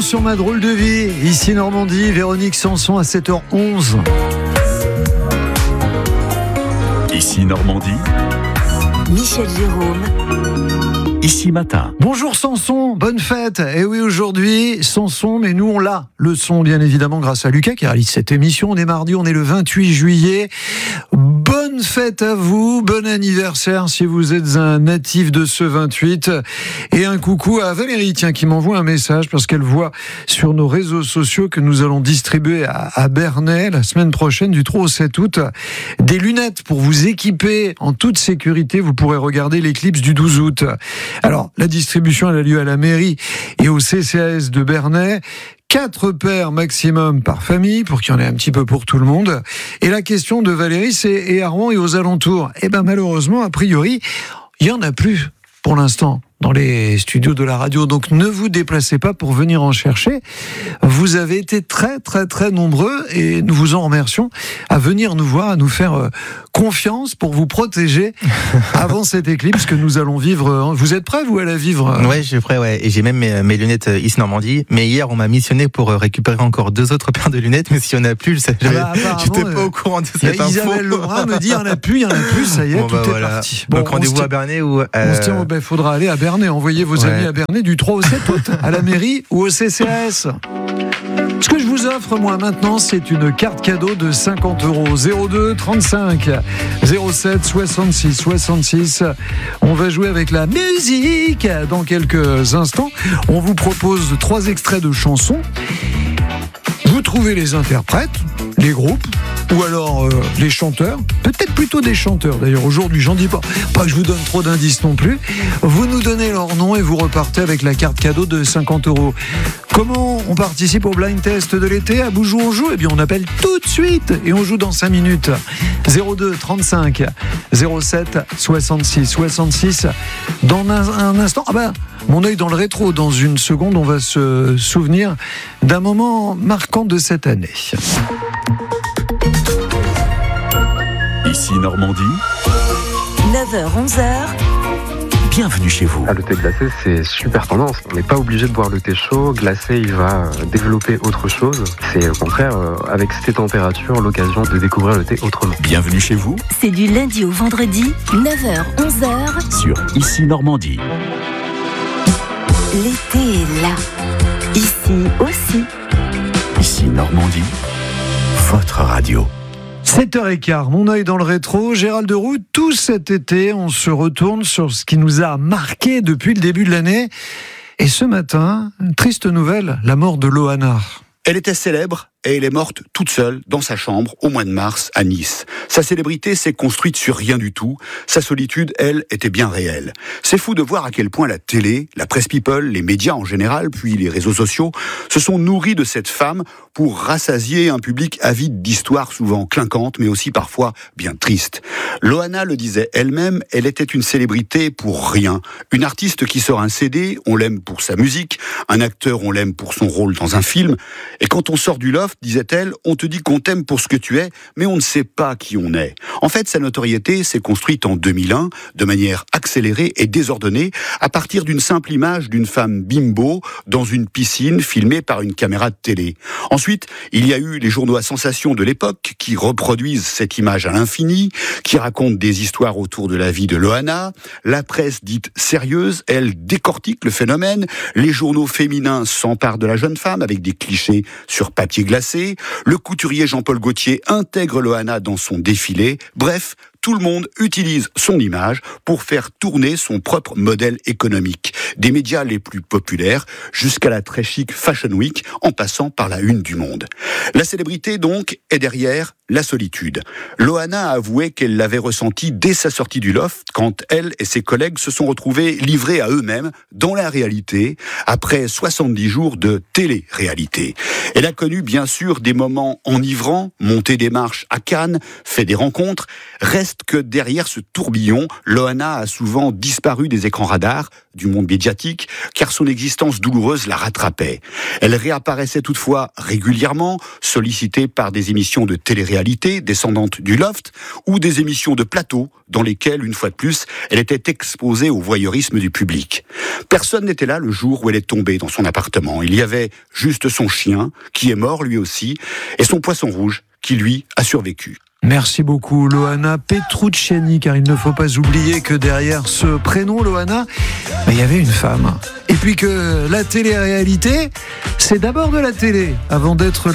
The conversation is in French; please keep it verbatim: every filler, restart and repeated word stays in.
sur Ma drôle de vie. Ici Normandie, Véronique Sanson à sept heures onze. Ici Normandie, Michel Jérôme. Ici Matin. Bonjour Sanson, bonne fête. Et oui, aujourd'hui, Sanson, mais nous on l'a. Le son, bien évidemment, grâce à Lucas qui réalise cette émission. On est mardi, on est le vingt-huit juillet. Bonne fête à vous, bon anniversaire si vous êtes un natif de ce vingt-huit. Et un coucou à Valérie, tiens, qui m'envoie un message parce qu'elle voit sur nos réseaux sociaux que nous allons distribuer à, à Bernay la semaine prochaine, du trois au sept août, des lunettes pour vous équiper en toute sécurité. Vous pourrez regarder l'éclipse du douze août. Alors, la distribution elle a lieu à la mairie et au C C A S de Bernay. Quatre paires maximum par famille, pour qu'il y en ait un petit peu pour tout le monde. Et la question de Valérie, c'est et à Rouen et aux alentours. Eh ben malheureusement, a priori, il y en a plus pour l'instant dans les studios de la radio. Donc ne vous déplacez pas pour venir en chercher. Vous avez été très très très nombreux et nous vous en remercions à venir nous voir, à nous faire euh, confiance pour vous protéger avant cette éclipse que nous allons vivre. Vous êtes prêts, vous, à la vivre? Ouais, je suis prêt, ouais. Et j'ai même mes, mes lunettes ici Normandie. Mais hier, on m'a missionné pour récupérer encore deux autres paires de lunettes. Mais s'il n'y en a plus, je sais, ah bah, j'étais pas au courant de cette info. Isabelle Lebrun me dit, il n'y en a plus, il n'y en a plus, ça y est, bon, tout bah, est voilà. parti. Bon, donc rendez-vous à Bernay ou... Euh... On se tient, il ben, faudra aller à Bernay. Envoyez vos ouais. amis à Bernay du trois au sept août, à la mairie ou au C C A S. Ce que je vous offre, moi, maintenant, c'est une carte cadeau de cinquante euros. zéro deux trente-cinq zéro sept soixante-six soixante-six. On va jouer avec la musique dans quelques instants. On vous propose trois extraits de chansons. Vous trouvez les interprètes, les groupes, ou alors euh, les chanteurs, peut-être plutôt des chanteurs d'ailleurs aujourd'hui, j'en dis pas, pas que je vous donne trop d'indices non plus. Vous nous donnez leur nom et vous repartez avec la carte cadeau de cinquante euros. Comment on participe au blind test de l'été à Boujou on joue? Eh bien on appelle tout de suite et on joue dans cinq minutes. zéro deux trente-cinq zéro sept soixante-six soixante-six. Dans un, un instant, ah ben mon œil dans le rétro, dans une seconde on va se souvenir d'un moment marquant de cette année. Ici Normandie, neuf heures onze heures. Bienvenue chez vous. Ah, le thé glacé, c'est super tendance. On n'est pas obligé de boire le thé chaud. Glacé, il va développer autre chose. C'est au contraire, euh, avec ces températures, l'occasion de découvrir le thé autrement. Bienvenue chez vous. C'est du lundi au vendredi, neuf heures onze heures. Sur Ici Normandie. L'été est là. Ici aussi. Ici Normandie, votre radio. sept heures quinze, mon œil dans le rétro. Gérald Deroux, tout cet été, on se retourne sur ce qui nous a marqué depuis le début de l'année. Et ce matin, une triste nouvelle, la mort de Loana. Elle était célèbre et elle est morte toute seule dans sa chambre au mois de mars à Nice. Sa célébrité s'est construite sur rien du tout. Sa solitude, elle, était bien réelle. C'est fou de voir à quel point la télé, la presse people, les médias en général, puis les réseaux sociaux, se sont nourris de cette femme pour rassasier un public avide d'histoires souvent clinquantes, mais aussi parfois bien tristes. Loana le disait elle-même, elle était une célébrité pour rien. Une artiste qui sort un C D, on l'aime pour sa musique. Un acteur, on l'aime pour son rôle dans un film. Et quand on sort du loft, disait-elle, on te dit qu'on t'aime pour ce que tu es, mais on ne sait pas qui on est. En fait, sa notoriété s'est construite en deux mille un, de manière accélérée et désordonnée, à partir d'une simple image d'une femme bimbo dans une piscine filmée par une caméra de télé. Ensuite, il y a eu les journaux à sensation de l'époque qui reproduisent cette image à l'infini, qui racontent des histoires autour de la vie de Loana. La presse dite sérieuse, elle décortique le phénomène. Les journaux féminins s'emparent de la jeune femme avec des clichés sur papier glacé. Le couturier Jean-Paul Gaultier intègre Loana dans son défilé. Bref, tout le monde utilise son image pour faire tourner son propre modèle économique. Des médias les plus populaires jusqu'à la très chic Fashion Week, en passant par la une du Monde. La célébrité, donc, est derrière la solitude. Loana a avoué qu'elle l'avait ressenti dès sa sortie du loft, quand elle et ses collègues se sont retrouvés livrés à eux-mêmes dans la réalité, après soixante-dix jours de télé-réalité. Elle a connu, bien sûr, des moments enivrants, monté des marches à Cannes, fait des rencontres. Reste reste que derrière ce tourbillon, Loana a souvent disparu des écrans radars, du monde médiatique, car son existence douloureuse la rattrapait. Elle réapparaissait toutefois régulièrement, sollicitée par des émissions de télé-réalité descendantes du loft, ou des émissions de plateau, dans lesquelles, une fois de plus, elle était exposée au voyeurisme du public. Personne n'était là le jour où elle est tombée dans son appartement. Il y avait juste son chien, qui est mort lui aussi, et son poisson rouge, qui lui a survécu. Merci beaucoup Loana Petrucciani, car il ne faut pas oublier que derrière ce prénom Loana, il y avait une femme. Et puis que la télé-réalité, c'est d'abord de la télé, avant d'être